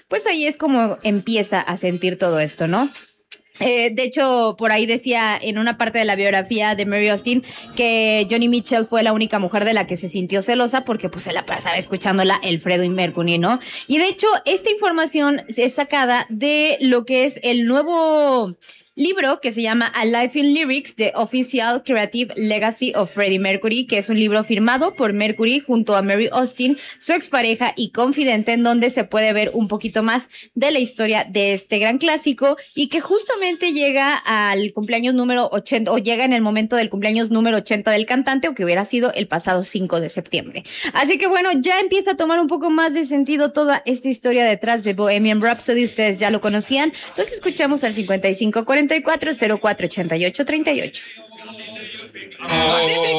pues ahí es como empieza a sentir todo esto, ¿no? De hecho, por ahí decía en una parte de la biografía de Mary Austin que Joni Mitchell fue la única mujer de la que se sintió celosa porque pues se la pasaba escuchándola el Freddie Mercury, ¿no? Y de hecho, esta información es sacada de lo que es el nuevo libro que se llama A Life in Lyrics, The Official Creative Legacy of Freddie Mercury, que es un libro firmado por Mercury junto a Mary Austin, su expareja y confidente, en donde se puede ver un poquito más de la historia de este gran clásico y que justamente llega al cumpleaños número 80 o llega en el momento del cumpleaños número 80 del cantante, o que hubiera sido el pasado 5 de septiembre. Así que bueno, ya empieza a tomar un poco más de sentido toda esta historia detrás de Bohemian Rhapsody. Ustedes ya lo conocían. Los escuchamos al 5544 048838.